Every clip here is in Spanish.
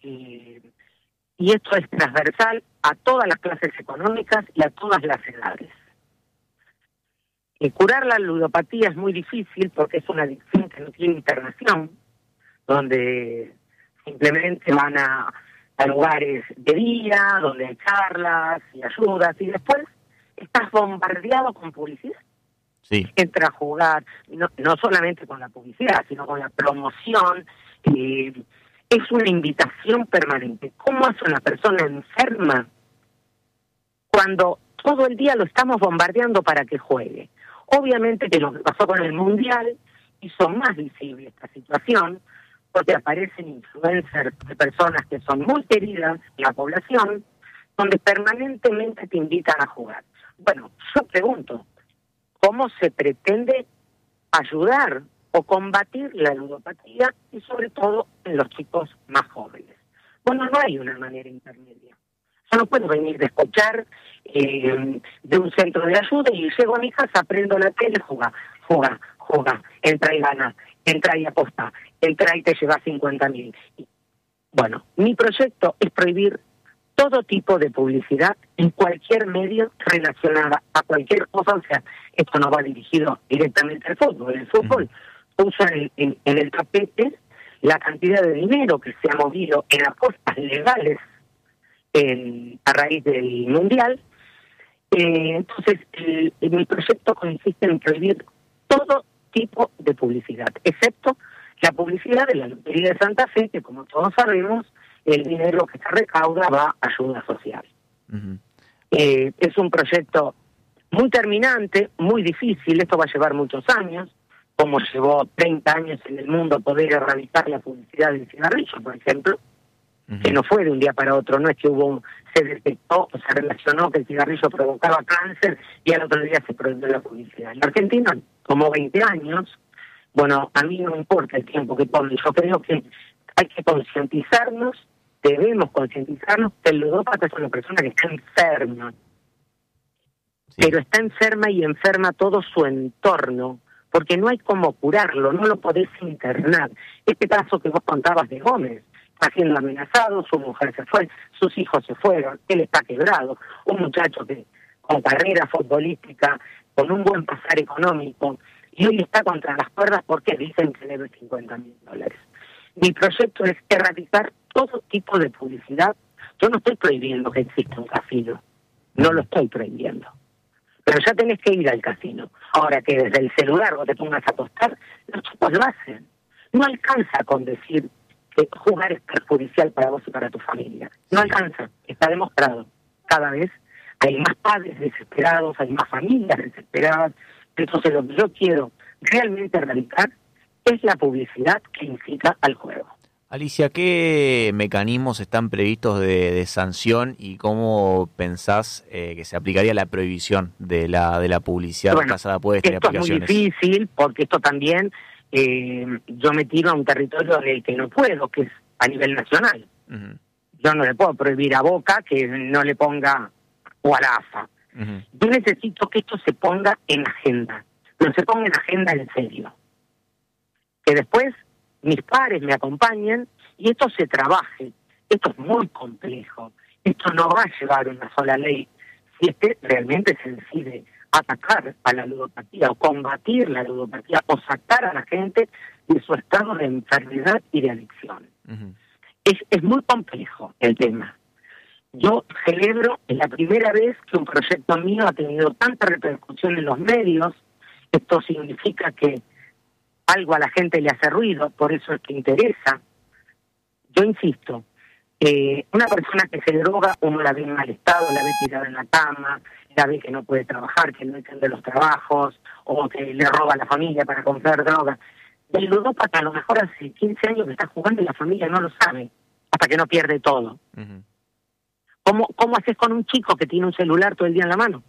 y esto es transversal a todas las clases económicas y a todas las edades. Curar la ludopatía es muy difícil porque es una adicción que no tiene internación, donde simplemente van a lugares de día, donde hay charlas y ayudas, y después estás bombardeado con publicidad. Sí. Entra a jugar, no solamente con la publicidad, sino con la promoción. Es una invitación permanente. ¿Cómo hace una persona enferma cuando todo el día lo estamos bombardeando para que juegue? Obviamente que lo que pasó con el Mundial hizo más visible esta situación, porque aparecen influencers de personas que son muy queridas en la población, donde permanentemente te invitan a jugar. Bueno, yo pregunto, ¿cómo se pretende ayudar o combatir la ludopatía y sobre todo en los chicos más jóvenes? Bueno, no hay una manera intermedia. Yo no puedo venir de escuchar de un centro de ayuda y llego a mi casa, prendo la tele, juega, entra y gana, entra y aposta, entra y te lleva 50.000. Bueno, mi proyecto es prohibir todo tipo de publicidad en cualquier medio relacionada a cualquier cosa. O sea, esto no va dirigido directamente al fútbol. El fútbol usa en el tapete la cantidad de dinero que se ha movido en apuestas legales a raíz del Mundial. Entonces, mi proyecto consiste en prohibir todo tipo de publicidad, excepto la publicidad de la Lotería de Santa Fe, que como todos sabemos, el dinero que se recauda va a ayuda social. Uh-huh. Es un proyecto muy terminante, muy difícil, esto va a llevar muchos años, como llevó 30 años en el mundo poder erradicar la publicidad del cigarrillo, por ejemplo, uh-huh, que no fue de un día para otro, no es que se detectó o se relacionó que el cigarrillo provocaba cáncer y al otro día se prohibió la publicidad. En Argentina, como 20 años, bueno, a mí no me importa el tiempo que tome, yo creo que hay que concientizarnos, debemos concientizarnos que el ludópata es una persona que está enferma, sí, pero está enferma y enferma todo su entorno, porque no hay cómo curarlo, no lo podés internar. Este caso que vos contabas de Gómez, está siendo amenazado, su mujer se fue, sus hijos se fueron, él está quebrado, un muchacho que con carrera futbolística, con un buen pasar económico, y hoy está contra las cuerdas porque dicen que debe $50.000. Mi proyecto es erradicar todo tipo de publicidad. Yo no estoy prohibiendo que exista un casino, no lo estoy prohibiendo, pero ya tenés que ir al casino. Ahora que desde el celular vos te pongas a apostar, los chicos lo hacen. No alcanza con decir que jugar es perjudicial para vos y para tu familia. No alcanza, está demostrado. Cada vez hay más padres desesperados, hay más familias desesperadas. Entonces lo que yo quiero realmente erradicar es la publicidad que incita al juego. Alicia, ¿qué mecanismos están previstos de sanción y cómo pensás que se aplicaría la prohibición de la publicidad en casa de apuestas y aplicaciones? Esto es muy difícil porque esto también yo me tiro a un territorio en el que no puedo, que es a nivel nacional. Uh-huh. Yo no le puedo prohibir a Boca que no le ponga o a la AFA. Uh-huh. Yo necesito que esto se ponga en agenda, pero se ponga en agenda en serio. Que después mis pares me acompañen y esto se trabaje. Esto es muy complejo. Esto no va a llevar una sola ley si realmente se decide atacar a la ludopatía o combatir la ludopatía o sacar a la gente de su estado de enfermedad y de adicción. Uh-huh. Es muy complejo el tema. Yo celebro, es la primera vez que un proyecto mío ha tenido tanta repercusión en los medios. Esto significa que algo a la gente le hace ruido, por eso es que interesa. Yo insisto, una persona que se droga, uno la ve en mal estado, la ve tirada en la cama, la ve que no puede trabajar, que no echan de los trabajos, o que le roba a la familia para comprar droga. El ludópata a lo mejor hace 15 años que está jugando y la familia no lo sabe, hasta que no pierde todo. Uh-huh. ¿Cómo haces con un chico que tiene un celular todo el día en la mano?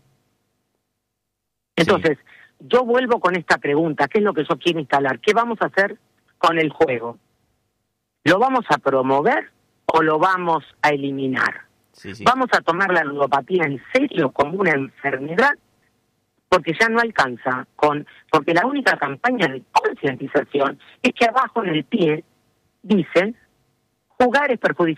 Entonces, yo vuelvo con esta pregunta, ¿qué es lo que yo quiero instalar? ¿Qué vamos a hacer con el juego? ¿Lo vamos a promover o lo vamos a eliminar? Sí. ¿Vamos a tomar la ludopatía en serio como una enfermedad? Porque ya no alcanza porque la única campaña de concientización es que abajo en el pie dicen jugar es perjudicial